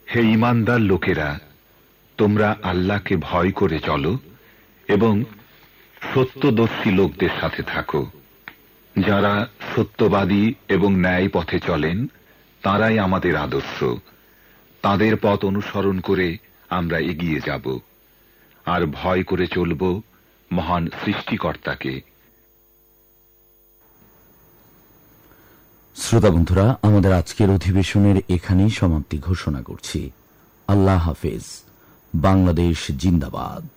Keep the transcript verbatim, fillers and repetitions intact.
হে ঈমানদার লোকেরা, তোমরা আল্লাহকে ভয় করে চলো এবং সত্যদর্শী লোকদের সাথে থাকো। যারা সত্যবাদী এবং ন্যায় পথে চলেন তারাই আমাদের আদর্শ। তাদের পথ অনুসরণ করে আমরা এগিয়ে যাব আর ভয় করে চলব মহান সৃষ্টিকর্তাকে। শ্রোতা বন্ধুরা, আমাদের আজকের অধিবেশনের এখানেই সমাপ্তি ঘোষণা করছি। আল্লাহ হাফেজ। বাংলাদেশ জিন্দাবাদ।